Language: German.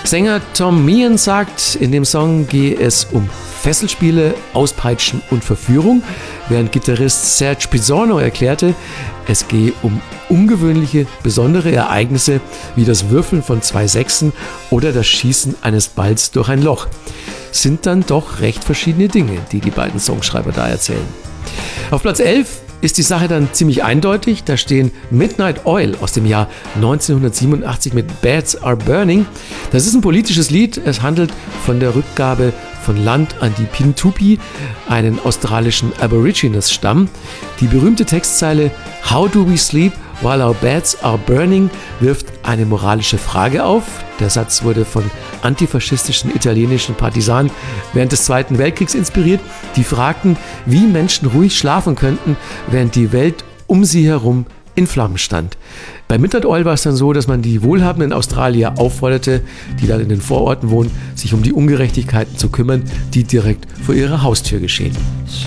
Sänger Tom Meehan sagt, in dem Song gehe es um Fesselspiele, Auspeitschen und Verführung, während Gitarrist Serge Pizzorno erklärte, es gehe um ungewöhnliche, besondere Ereignisse wie das Würfeln von 2 Sechsen oder das Schießen eines Balls durch ein Loch. Sind dann doch recht verschiedene Dinge, die die beiden Songschreiber da erzählen. Auf Platz 11 ist die Sache dann ziemlich eindeutig. Da stehen Midnight Oil aus dem Jahr 1987 mit Beds Are Burning. Das ist ein politisches Lied. Es handelt von der Rückgabe von Land an die Pintupi, einen australischen Aborigines-Stamm. Die berühmte Textzeile How do we sleep while our beds are burning wirft eine moralische Frage auf. Der Satz wurde von antifaschistischen italienischen Partisanen während des Zweiten Weltkriegs inspiriert, die fragten, wie Menschen ruhig schlafen könnten, während die Welt um sie herum in Flammen stand. Bei Midnight Oil war es dann so, dass man die wohlhabenden Australier aufforderte, die dann in den Vororten wohnen, sich um die Ungerechtigkeiten zu kümmern, die direkt vor ihrer Haustür geschehen.